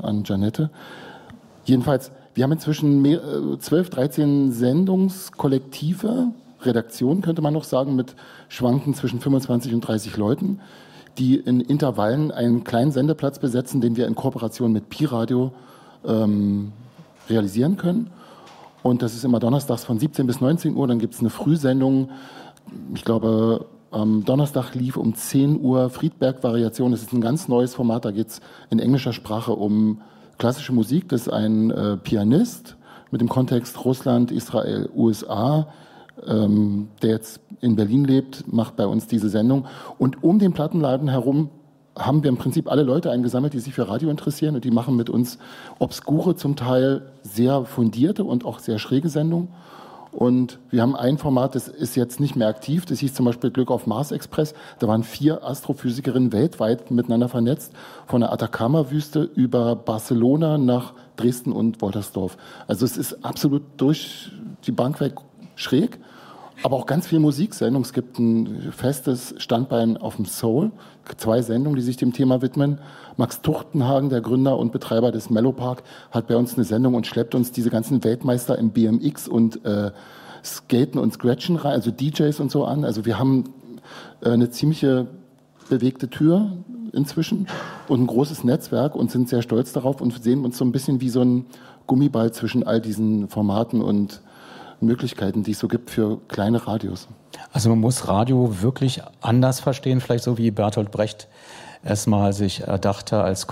an Janette. Jedenfalls, wir haben inzwischen 12, 13 Sendungskollektive, Redaktionen könnte man noch sagen, mit Schwanken zwischen 25 und 30 Leuten, die in Intervallen einen kleinen Sendeplatz besetzen, den wir in Kooperation mit Pi-Radio realisieren können. Und das ist immer donnerstags von 17 bis 19 Uhr. Dann gibt es eine Frühsendung. Ich glaube, am Donnerstag lief um 10 Uhr Friedberg-Variation. Das ist ein ganz neues Format. Da geht es in englischer Sprache um klassische Musik. Das ist ein Pianist mit dem Kontext Russland, Israel, USA, der jetzt in Berlin lebt, macht bei uns diese Sendung. Und um den Plattenladen herum haben wir im Prinzip alle Leute eingesammelt, die sich für Radio interessieren, und die machen mit uns obskure, zum Teil sehr fundierte und auch sehr schräge Sendungen. Und wir haben ein Format, das ist jetzt nicht mehr aktiv, das hieß zum Beispiel Glück auf Mars Express. Da waren 4 Astrophysikerinnen weltweit miteinander vernetzt, von der Atacama-Wüste über Barcelona nach Dresden und Woltersdorf. Also es ist absolut durch die Bank weg schräg. Aber auch ganz viel Musiksendungen. Es gibt ein festes Standbein auf dem Soul, 2 Sendungen, die sich dem Thema widmen. Max Tuchtenhagen, der Gründer und Betreiber des Mellopark, hat bei uns eine Sendung und schleppt uns diese ganzen Weltmeister im BMX und Skaten und Scratchen rein, also DJs und so an. Also wir haben eine ziemliche bewegte Tür inzwischen und ein großes Netzwerk und sind sehr stolz darauf und sehen uns so ein bisschen wie so ein Gummiball zwischen all diesen Formaten und Möglichkeiten, die es so gibt für kleine Radios. Also man muss Radio wirklich anders verstehen, vielleicht so wie Bertolt Brecht es mal sich erdachte als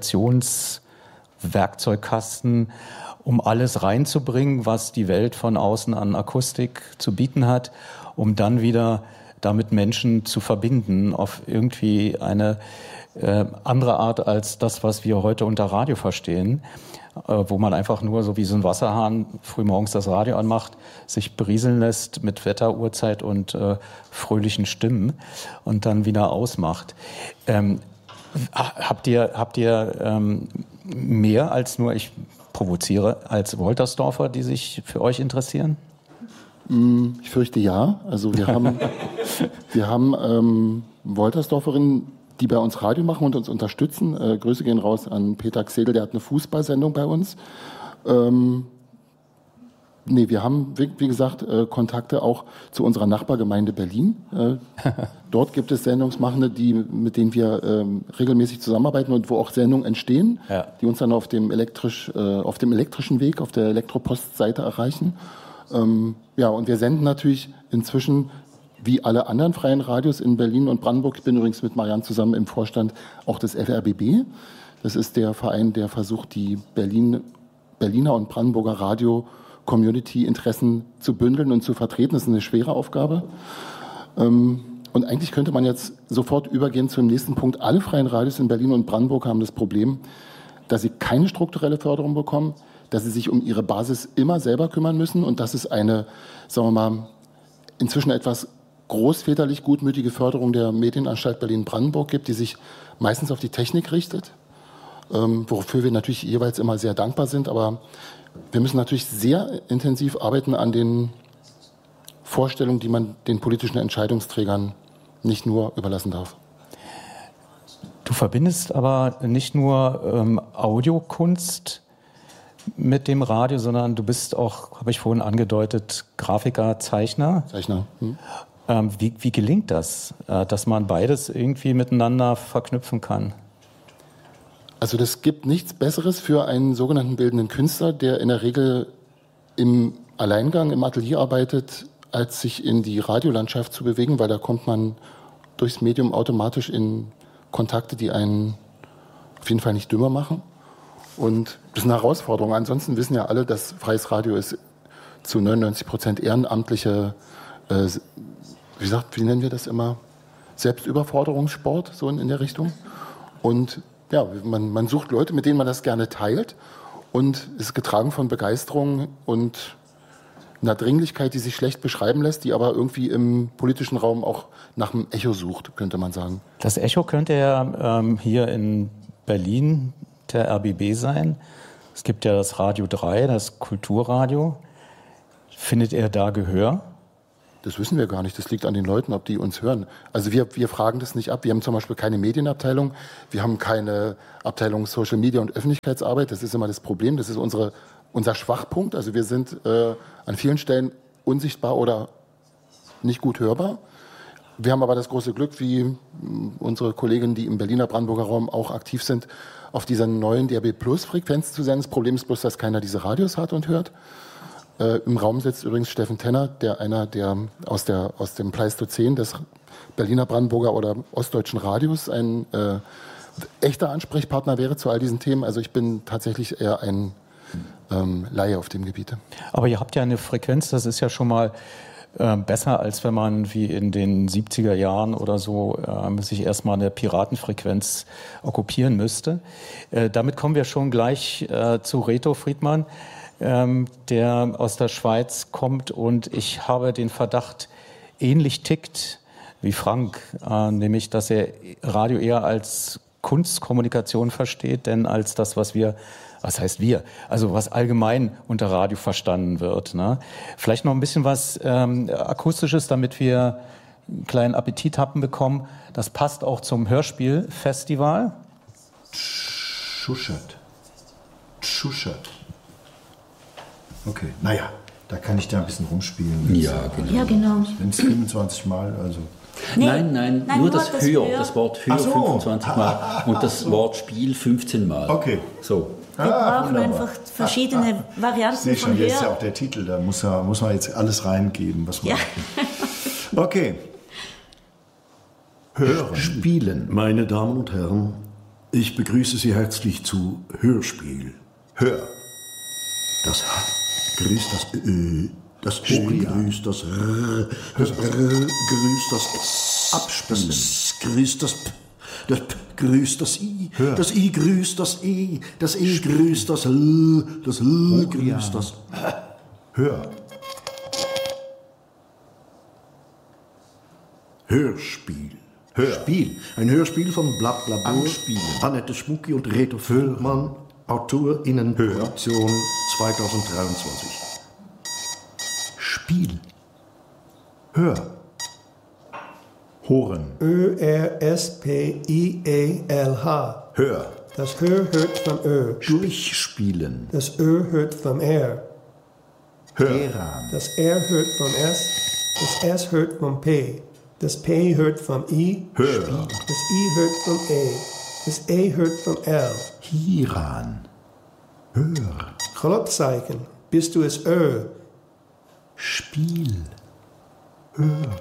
Kommunikationswerkzeugkasten, um alles reinzubringen, was die Welt von außen an Akustik zu bieten hat, um dann wieder damit Menschen zu verbinden auf irgendwie eine andere Art als das, was wir heute unter Radio verstehen, wo man einfach nur so wie so ein Wasserhahn frühmorgens das Radio anmacht, sich berieseln lässt mit Wetter, Uhrzeit und fröhlichen Stimmen und dann wieder ausmacht. Habt ihr mehr als nur, ich provoziere, als Woltersdorfer, die sich für euch interessieren? Ich fürchte ja. Also wir haben Woltersdorferinnen, die bei uns Radio machen und uns unterstützen. Grüße gehen raus an Peter Xedel, der hat eine Fußballsendung bei uns. Wir haben, wie gesagt, Kontakte auch zu unserer Nachbargemeinde Berlin. Dort gibt es Sendungsmachende, mit denen wir regelmäßig zusammenarbeiten und wo auch Sendungen entstehen, ja, die uns dann auf dem elektrischen Weg, auf der Elektropostseite erreichen. Und wir senden natürlich inzwischen wie alle anderen freien Radios in Berlin und Brandenburg. Ich bin übrigens mit Marianne zusammen im Vorstand auch des FRBB. Das ist der Verein, der versucht, die Berliner und Brandenburger Radio-Community-Interessen zu bündeln und zu vertreten. Das ist eine schwere Aufgabe. Und eigentlich könnte man jetzt sofort übergehen zum nächsten Punkt. Alle freien Radios in Berlin und Brandenburg haben das Problem, dass sie keine strukturelle Förderung bekommen, dass sie sich um ihre Basis immer selber kümmern müssen und dass es eine, sagen wir mal, inzwischen etwas großväterlich gutmütige Förderung der Medienanstalt Berlin-Brandenburg gibt, die sich meistens auf die Technik richtet, wofür wir natürlich jeweils immer sehr dankbar sind. Aber wir müssen natürlich sehr intensiv arbeiten an den Vorstellungen, die man den politischen Entscheidungsträgern nicht nur überlassen darf. Du verbindest aber nicht nur Audiokunst mit dem Radio, sondern du bist auch, habe ich vorhin angedeutet, Grafiker, Zeichner. Wie gelingt das, dass man beides irgendwie miteinander verknüpfen kann? Also das gibt nichts Besseres für einen sogenannten bildenden Künstler, der in der Regel im Alleingang im Atelier arbeitet, als sich in die Radiolandschaft zu bewegen, weil da kommt man durchs Medium automatisch in Kontakte, die einen auf jeden Fall nicht dümmer machen. Und das ist eine Herausforderung. Ansonsten wissen ja alle, dass freies Radio ist zu 99% ehrenamtliche, wie nennen wir das immer? Selbstüberforderungssport, so in der Richtung. Und ja, man sucht Leute, mit denen man das gerne teilt und ist getragen von Begeisterung und einer Dringlichkeit, die sich schlecht beschreiben lässt, die aber irgendwie im politischen Raum auch nach einem Echo sucht, könnte man sagen. Das Echo könnte ja hier in Berlin der RBB sein. Es gibt ja das Radio 3, das Kulturradio. Findet er da Gehör? Das wissen wir gar nicht. Das liegt an den Leuten, ob die uns hören. Also wir fragen das nicht ab. Wir haben zum Beispiel keine Medienabteilung. Wir haben keine Abteilung Social Media und Öffentlichkeitsarbeit. Das ist immer das Problem. Das ist unser Schwachpunkt. Also wir sind an vielen Stellen unsichtbar oder nicht gut hörbar. Wir haben aber das große Glück, wie unsere Kolleginnen, die im Berliner Brandenburger Raum auch aktiv sind, auf dieser neuen DAB-Plus-Frequenz zu senden. Das Problem ist bloß, dass keiner diese Radios hat und hört. Im Raum sitzt übrigens Steffen Tenner, der aus dem Pleistozän des Berliner Brandenburger oder Ostdeutschen Radios ein echter Ansprechpartner wäre zu all diesen Themen. Also ich bin tatsächlich eher ein Laie auf dem Gebiet. Aber ihr habt ja eine Frequenz, das ist ja schon mal besser, als wenn man wie in den 70er Jahren oder so sich erstmal eine Piratenfrequenz okkupieren müsste. Damit kommen wir schon gleich zu Reto Friedmann, der aus der Schweiz kommt, und ich habe den Verdacht, ähnlich tickt wie Frank, nämlich, dass er Radio eher als Kunstkommunikation versteht, denn als das, was allgemein unter Radio verstanden wird. Ne? Vielleicht noch ein bisschen was Akustisches, damit wir einen kleinen Appetit bekommen. Das passt auch zum Hörspielfestival. Schuschert. Okay, naja, da kann ich da ein bisschen rumspielen. Ja, genau. Wenn es 25 Mal, also... Nein, nur das Hör, das Wort Hör 25 Mal und das Wort Spiel 15 Mal. Okay. So. Wir brauchen einfach verschiedene Varianten von Hör. Jetzt ist ja auch der Titel, da muss man jetzt alles reingeben, was man... Ja. Okay. Hören. Spielen. Meine Damen und Herren, ich begrüße Sie herzlich zu Hörspiel. Hör. Das H grüßt das Ö, das O grüßt das R, das R grüßt das S, Abspielen. Das S grüßt das P, das P grüßt das I, Hör. das I grüßt das E, das E grüßt das L grüßt das Hör. Hörspiel. Hörspiel. Ein Hörspiel von Blablabla, Anspielen. Annette Schmucki und Reto Friedmann, AutorInnenproduktion 2023. Spiel. Hör. Hören. Ö-R-S-P-I-E-L-H. Hör. Das Hör hört vom Ö. Durchspielen. Das Ö hört vom R. Hör. Das R hört vom S. Das S hört vom P. Das P hört vom I. Hör. Das I hört vom E. Das E hört vom L. Hieran. Hör. Gelobzeichen. Bist du es Ö? Spiel. Hör.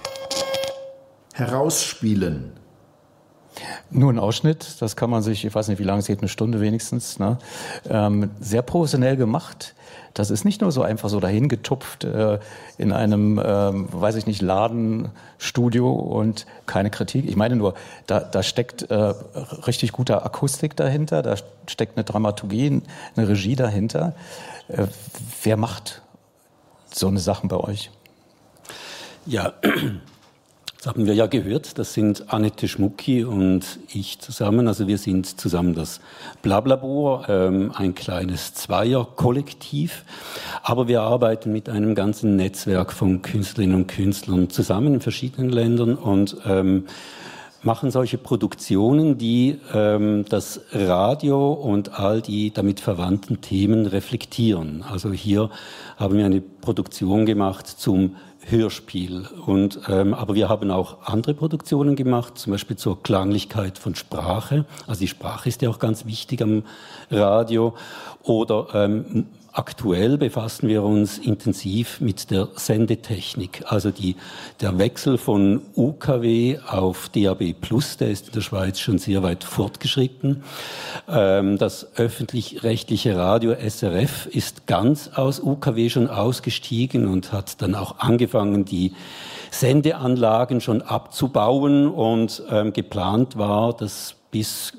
Herausspielen. Nur ein Ausschnitt, das kann man sich, ich weiß nicht, wie lange es geht, eine Stunde wenigstens, ne? Sehr professionell gemacht. Das ist nicht nur so einfach so dahin getupft in einem, weiß ich nicht, Ladenstudio und keine Kritik. Ich meine nur, da steckt richtig gute Akustik dahinter, da steckt eine Dramaturgie, eine Regie dahinter. Wer macht so eine Sachen bei euch? Ja, das haben wir ja gehört, das sind Annette Schmucki und ich zusammen. Also wir sind zusammen das Blablabor, ein kleines Zweierkollektiv. Aber wir arbeiten mit einem ganzen Netzwerk von Künstlerinnen und Künstlern zusammen in verschiedenen Ländern und machen solche Produktionen, die das Radio und all die damit verwandten Themen reflektieren. Also hier haben wir eine Produktion gemacht zum Hörspiel. Aber wir haben auch andere Produktionen gemacht, zum Beispiel zur Klanglichkeit von Sprache. Also die Sprache ist ja auch ganz wichtig am Radio. Oder aktuell befassen wir uns intensiv mit der Sendetechnik. Also der Wechsel von UKW auf DAB+, der ist in der Schweiz schon sehr weit fortgeschritten. Das öffentlich-rechtliche Radio SRF ist ganz aus UKW schon ausgestiegen und hat dann auch angefangen, die Sendeanlagen schon abzubauen und geplant war, dass bis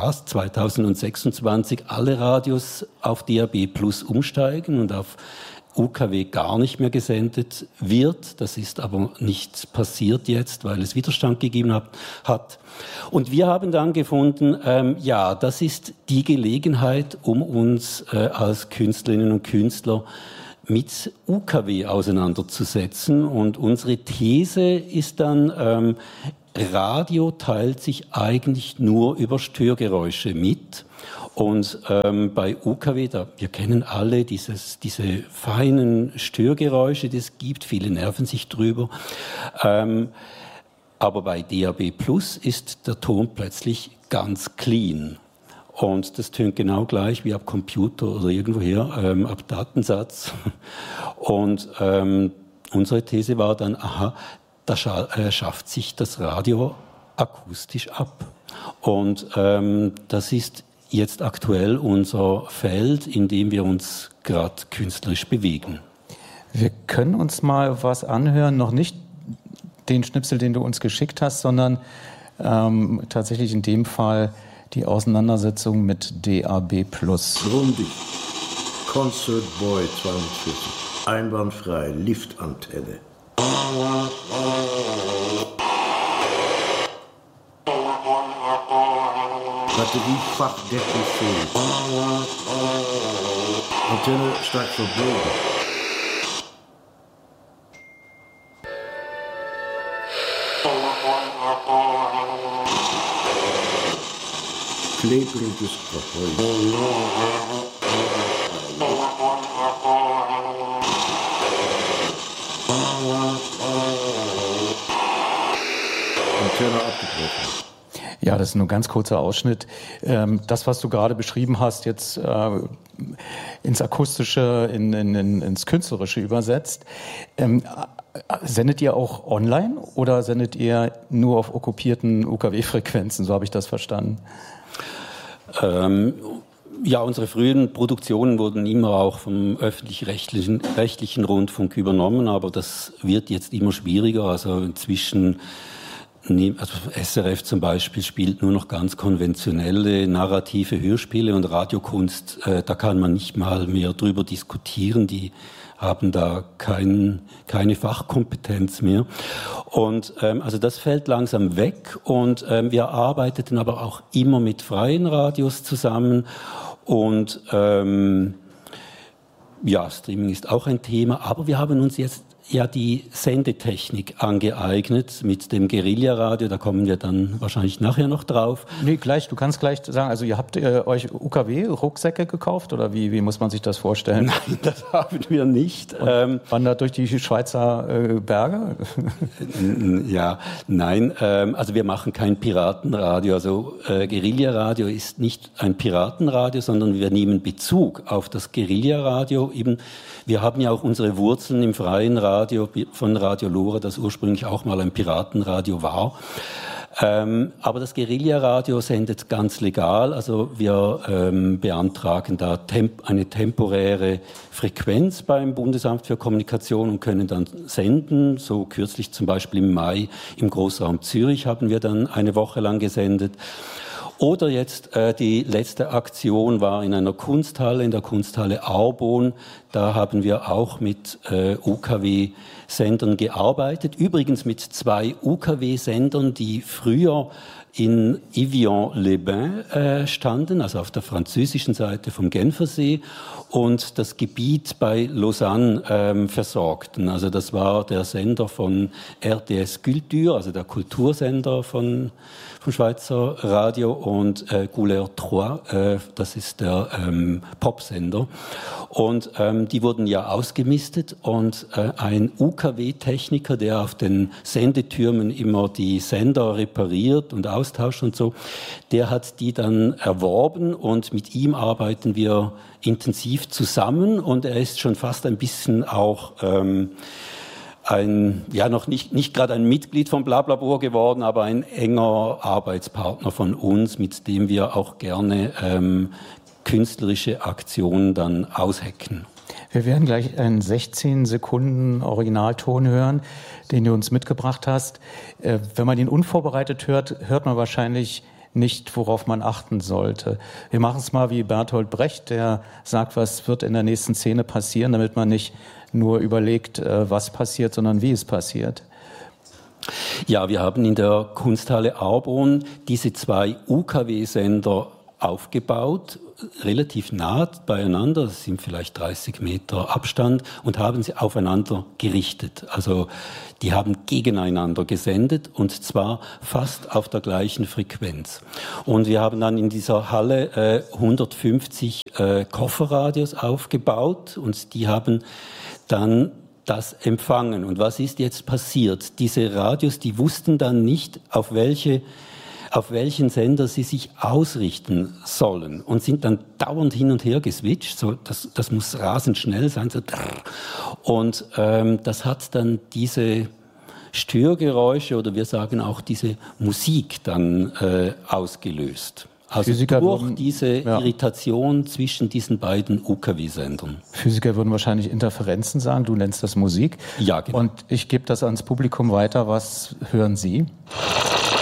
2026 alle Radios auf DAB+ umsteigen und auf UKW gar nicht mehr gesendet wird. Das ist aber nicht passiert jetzt, weil es Widerstand gegeben hat. Und wir haben dann gefunden, das ist die Gelegenheit, um uns als Künstlerinnen und Künstler mit UKW auseinanderzusetzen. Und unsere These ist dann, Radio teilt sich eigentlich nur über Störgeräusche mit. Und bei UKW, wir kennen alle diese feinen Störgeräusche, die es gibt, viele nerven sich drüber. Aber bei DAB Plus ist der Ton plötzlich ganz clean. Und das tönt genau gleich wie ab Computer oder irgendwoher, ab Datensatz. Und unsere These war dann, da schafft sich das Radio akustisch ab. Und das ist jetzt aktuell unser Feld, in dem wir uns gerade künstlerisch bewegen. Wir können uns mal was anhören, noch nicht den Schnipsel, den du uns geschickt hast, sondern tatsächlich in dem Fall die Auseinandersetzung mit DAB+. Grundig. Concert Boy 42. Einwandfrei. Liftantenne. Batteriefachdeckel fehlt. Antenne stark verbogen. Klebriges Gehäuse. Antenne abgebrochen. Ja, das ist nur ein ganz kurzer Ausschnitt. Das, was du gerade beschrieben hast, jetzt ins Akustische, ins Künstlerische übersetzt. Sendet ihr auch online oder sendet ihr nur auf okkupierten UKW-Frequenzen? So habe ich das verstanden. Ja, unsere frühen Produktionen wurden immer auch vom öffentlich-rechtlichen Rundfunk übernommen, aber das wird jetzt immer schwieriger. Also inzwischen, also SRF zum Beispiel spielt nur noch ganz konventionelle narrative Hörspiele und Radiokunst, da kann man nicht mal mehr drüber diskutieren. Die haben da keine Fachkompetenz mehr. Und also das fällt langsam weg und wir arbeiteten aber auch immer mit freien Radios zusammen und ja, Streaming ist auch ein Thema, aber wir haben uns jetzt ja die Sendetechnik angeeignet mit dem Guerilla-Radio, da kommen wir dann wahrscheinlich nachher noch drauf. Nee, gleich, du kannst gleich sagen, also ihr habt euch UKW-Rucksäcke gekauft oder wie muss man sich das vorstellen? Nein, das haben wir nicht. Wandert durch die Schweizer Berge? Ja, nein, also wir machen kein Piratenradio, also Guerilla-Radio ist nicht ein Piratenradio, sondern wir nehmen Bezug auf das Guerilla-Radio eben. Wir haben ja auch unsere Wurzeln im freien Radio von Radio Lora, das ursprünglich auch mal ein Piratenradio war. Aber das Guerilla-Radio sendet ganz legal, also wir beantragen da eine temporäre Frequenz beim Bundesamt für Kommunikation und können dann senden. So kürzlich zum Beispiel im Mai im Großraum Zürich haben wir dann eine Woche lang gesendet. Oder jetzt die letzte Aktion war in einer Kunsthalle, in der Kunsthalle Arbon. Da haben wir auch mit UKW-Sendern gearbeitet. Übrigens mit 2 UKW-Sendern, die früher in Evian-les-Bains standen, also auf der französischen Seite vom Genfersee, und das Gebiet bei Lausanne versorgten. Also das war der Sender von RTS Culture, also der Kultursender vom Schweizer Radio, und Couleur 3, das ist der Popsender. Und die wurden ja ausgemistet und ein UKW-Techniker, der auf den Sendetürmen immer die Sender repariert und austauscht und so, der hat die dann erworben und mit ihm arbeiten wir intensiv zusammen und er ist schon fast ein bisschen auch noch nicht gerade ein Mitglied von Blablabor geworden, aber ein enger Arbeitspartner von uns, mit dem wir auch gerne künstlerische Aktionen dann aushecken. Wir werden gleich einen 16 Sekunden Originalton hören, den du uns mitgebracht hast. Wenn man ihn unvorbereitet hört, hört man wahrscheinlich nicht, worauf man achten sollte. Wir machen es mal wie Bertolt Brecht, der sagt, was wird in der nächsten Szene passieren, damit man nicht nur überlegt, was passiert, sondern wie es passiert. Ja, wir haben in der Kunsthalle Arbon diese 2 UKW-Sender aufgebaut, relativ nah beieinander, das sind vielleicht 30 Meter Abstand, und haben sie aufeinander gerichtet. Also die haben gegeneinander gesendet, und zwar fast auf der gleichen Frequenz. Und wir haben dann in dieser Halle 150 Kofferradios aufgebaut, und die haben dann das empfangen. Und was ist jetzt passiert? Diese Radios, die wussten dann nicht, auf welchen Sender sie sich ausrichten sollen, und sind dann dauernd hin und her geswitcht. So, das muss rasend schnell sein. So. Und das hat dann diese Störgeräusche, oder wir sagen auch diese Musik dann ausgelöst. Also Physiker durch diese Irritation zwischen diesen beiden UKW-Sendern. Physiker würden wahrscheinlich Interferenzen sagen, du nennst das Musik. Ja, genau. Und ich gebe das ans Publikum weiter. Was hören Sie?